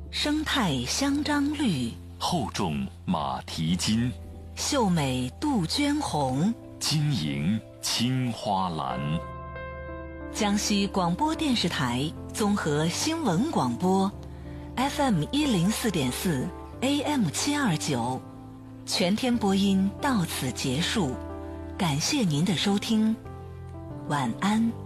生态香樟绿， 厚重马蹄金， 秀美杜鹃红， 晶莹青花蓝。 江西广播电视台综合新闻广播 FM 104.4 AM 729，全天播音到此结束，感谢您的收听，晚安。